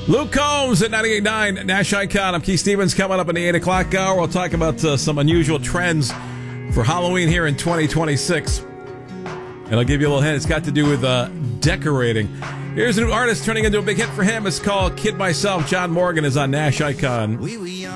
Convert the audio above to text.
Luke Combs at 98.9 Nash Icon. I'm Keith Stevens. Coming up in the 8 o'clock hour, we'll talk about some unusual trends for Halloween here in 2026. And I'll give you a little hint. It's got to do with decorating. Here's a new artist turning into a big hit for him. It's called Kid Myself. John Morgan is on Nash Icon.